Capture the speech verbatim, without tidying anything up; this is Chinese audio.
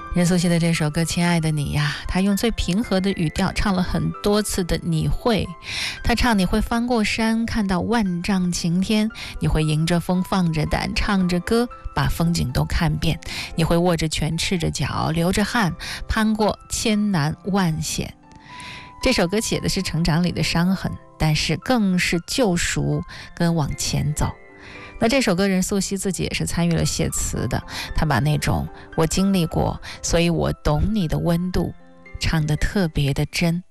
任素汐的这首歌《亲爱的你》呀，他用最平和的语调唱了很多次的你会，他唱你会翻过山看到万丈晴天，你会迎着风放着胆唱着歌把风景都看遍，你会握着拳赤着脚流着汗攀过千难万险。这首歌写的是成长里的伤痕，但是更是救赎跟往前走。那这首歌任素汐自己也是参与了写词的，她把那种我经历过所以我懂你的温度唱得特别的真。